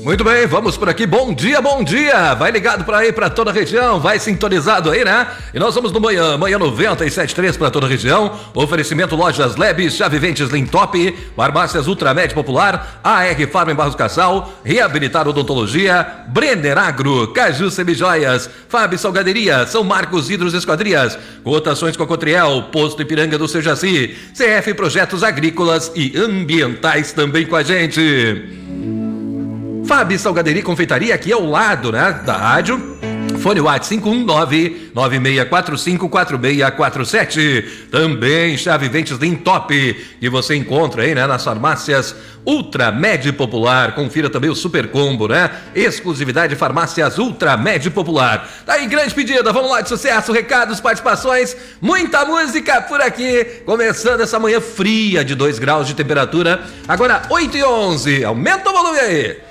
Muito bem, vamos por aqui. Bom dia, bom dia. Vai ligado para aí, para toda a região, vai sintonizado aí, né? E nós vamos no Manhã 97.3 para toda a região. Oferecimento Lojas Lebes, Chave Ventes Lintop, Farmácias Ultramed Popular, AR Farma em Barros Cassal, Reabilitar Odontologia, Brenner Agro, Caju Semijoias, Fábio Salgaderia, São Marcos Hidros Esquadrias, Cotações Cocotriel, Posto Ipiranga do Sejaci, CF Projetos Agrícolas e Ambientais também com a gente. Fábio Salgaderia Confeitaria aqui ao lado, né, da rádio. Fone WhatsApp 519-9645-4647. Também Chave Ventes Lintop, que você encontra aí, né, nas farmácias Ultramed Popular. Confira também o Super Combo, né? Exclusividade Farmácias Ultramed Popular. Tá aí, grande pedida. Vamos lá de sucesso, recados, participações, muita música por aqui. Começando essa manhã fria de 2 graus de temperatura. Agora 8h11. Aumenta o volume aí.